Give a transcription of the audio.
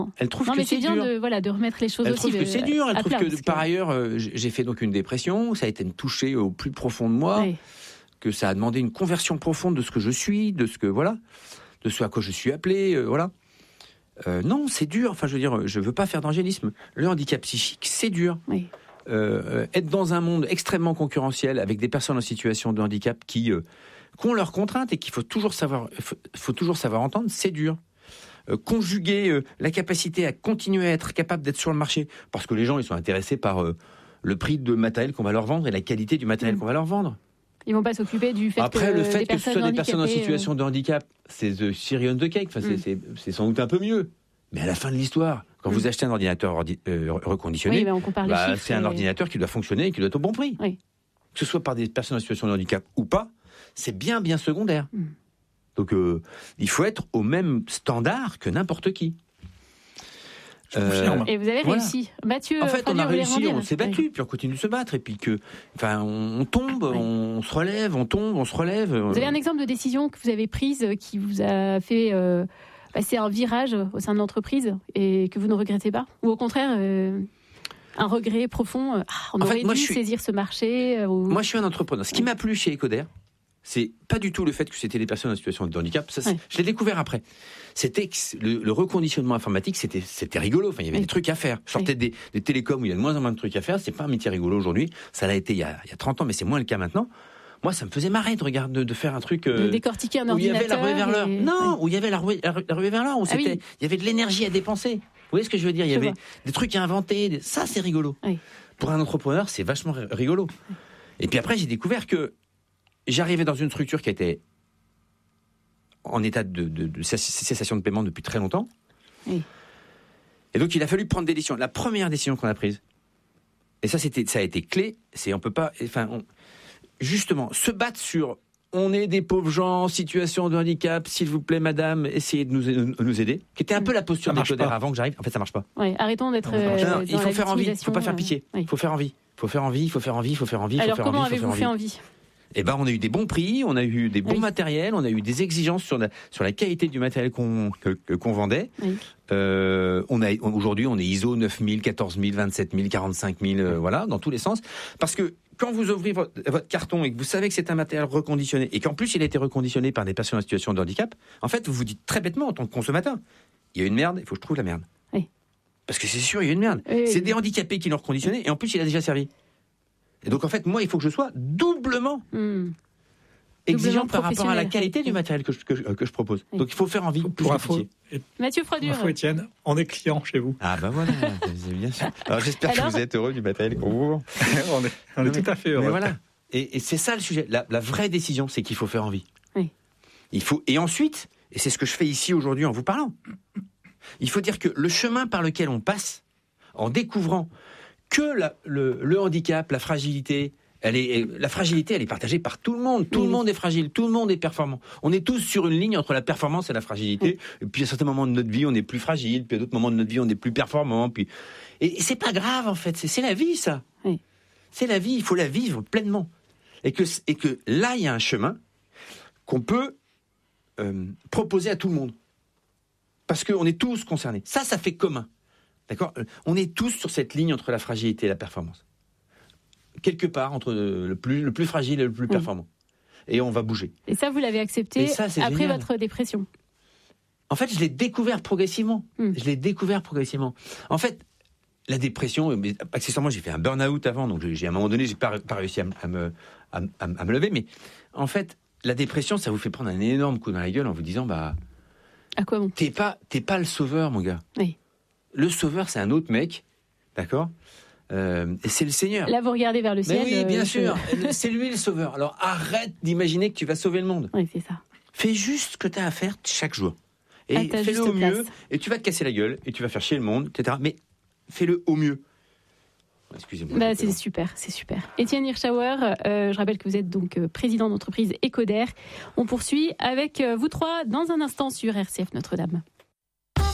Elle trouve non, que mais c'est bien dur. de remettre les choses Elle aussi trouve que c'est dur. Elle trouve plat, que par ailleurs, j'ai fait donc une dépression. Ça a été me toucher au plus profond de moi. Oui. Que ça a demandé une conversion profonde de ce que je suis, de ce à quoi je suis appelé, voilà. Non, c'est dur. Enfin, je veux dire, je veux pas faire d'angélisme. Le handicap psychique, c'est dur. Oui. Être dans un monde extrêmement concurrentiel avec des personnes en situation de handicap qui ont leurs contraintes et qu'il faut toujours savoir entendre, c'est dur. Conjuguer la capacité à continuer à être capable d'être sur le marché, parce que les gens ils sont intéressés par le prix de matériel qu'on va leur vendre et la qualité du matériel qu'on va leur vendre. Ils vont pas s'occuper du fait Après, que le fait que ce soit des personnes en handicapées, situation de handicap, c'est the cherry on the cake. Enfin, c'est sans doute un peu mieux. Mais à la fin de l'histoire, quand vous achetez un ordinateur reconditionné, on compare les chiffres c'est un ordinateur qui doit fonctionner et qui doit être au bon prix. Oui. Que ce soit par des personnes en situation de handicap ou pas, c'est bien secondaire. Donc, il faut être au même standard que n'importe qui. Et vous avez réussi. Mathieu, en fait, on a réussi, on s'est battu, oui. puis on continue de se battre, et puis on tombe, on se relève, on tombe, on se relève. Vous avez un exemple de décision que vous avez prise qui vous a fait passer un virage au sein de l'entreprise et que vous ne regrettez pas? Ou au contraire, un regret profond, on aurait dû saisir ce marché Moi, je suis un entrepreneur. Ce qui m'a plu chez Ecoder, c'est pas du tout le fait que c'était des personnes en situation de handicap. Ça, je l'ai découvert après. C'était que le reconditionnement informatique, c'était rigolo. Enfin, il y avait des trucs à faire. Je sortais des télécoms où il y a de moins en moins de trucs à faire. C'est pas un métier rigolo aujourd'hui. Ça l'a été il y a 30 ans, mais c'est moins le cas maintenant. Moi, ça me faisait marrer de faire un truc de décortiquer un ordinateur. Où il y avait la ruée vers l'heure. Non, où il y avait la ruée vers l'heure. Où il y avait de l'énergie à dépenser. Vous voyez ce que je veux dire? Il y avait des trucs à inventer. Ça, c'est rigolo. Oui. Pour un entrepreneur, c'est vachement rigolo. Oui. Et puis après, j'ai découvert que j'arrivais dans une structure qui était en état de cessation de paiement depuis très longtemps. Oui. Et donc, il a fallu prendre des décisions. La première décision qu'on a prise, et ça a été clé, c'est on peut pas... justement, se battre sur on est des pauvres gens en situation de handicap, s'il vous plaît, madame, essayez de nous aider, qui était un peu la posture des codeurs avant que j'arrive. En fait, ça marche pas. Oui, arrêtons d'être. Il faut faire envie, il faut pas faire pitié. Il faut faire envie. Il faut faire envie. Alors, comment avez-vous fait envie? Eh ben, on a eu des bons prix, on a eu des bons matériels, on a eu des exigences sur la qualité du matériel qu'on vendait. Oui. Aujourd'hui, on est ISO 9000, 14000, 27000, 45000, voilà, dans tous les sens. Parce que quand vous ouvrez votre carton et que vous savez que c'est un matériel reconditionné et qu'en plus il a été reconditionné par des personnes en situation de handicap, en fait, vous vous dites très bêtement en tant que consommateur, il y a une merde, il faut que je trouve la merde. Oui. Parce que c'est sûr, il y a une merde. Oui. C'est des handicapés qui l'ont reconditionné et en plus il a déjà servi. Et donc en fait, moi, il faut que je sois doublement exigeant par rapport à la qualité du matériel que je propose. Donc il faut faire envie. Pour info, Mathieu Froidure. Pour info, Étienne, on est client chez vous. Ah ben voilà, c'est bien sûr. Alors j'espère que vous êtes heureux du matériel qu'on vous vend. on est tout à fait heureux. Mais voilà. Et c'est ça le sujet. La vraie décision, c'est qu'il faut faire envie. Oui. Et ensuite, et c'est ce que je fais ici aujourd'hui en vous parlant, il faut dire que le chemin par lequel on passe, en découvrant que le handicap, la fragilité, elle est partagée par tout le monde. Tout le monde est fragile, tout le monde est performant. On est tous sur une ligne entre la performance et la fragilité. Et puis à certains moments de notre vie, on est plus fragile. Puis à d'autres moments de notre vie, on est plus performant. Et c'est pas grave en fait. C'est la vie, ça. Oui. C'est la vie. Il faut la vivre pleinement. Et que là, il y a un chemin qu'on peut proposer à tout le monde. Parce qu'on est tous concernés. Ça fait commun. D'accord ? On est tous sur cette ligne entre la fragilité et la performance. Quelque part entre le plus fragile et le plus performant. Et on va bouger. Et ça, vous l'avez accepté après votre dépression? En fait, je l'ai découvert progressivement. En fait, la dépression, accessoirement, j'ai fait un burn-out avant, donc à un moment donné, j'ai pas réussi à me lever. Mais en fait, la dépression, ça vous fait prendre un énorme coup dans la gueule en vous disant, à quoi bon ? T'es pas le sauveur, mon gars. Oui. Le sauveur, c'est un autre mec, d'accord ? Et c'est le Seigneur. Là, vous regardez vers le ciel. Mais oui, bien sûr. C'est lui le sauveur. Alors arrête d'imaginer que tu vas sauver le monde. Oui, c'est ça. Fais juste ce que tu as à faire chaque jour. Et fais-le au mieux. Et tu vas te casser la gueule. Et tu vas faire chier le monde, etc. Mais fais-le au mieux. Excusez-moi. C'est super. Étienne Hirschauer, je rappelle que vous êtes donc président d'entreprise Ecoder. On poursuit avec vous trois dans un instant sur RCF Notre-Dame.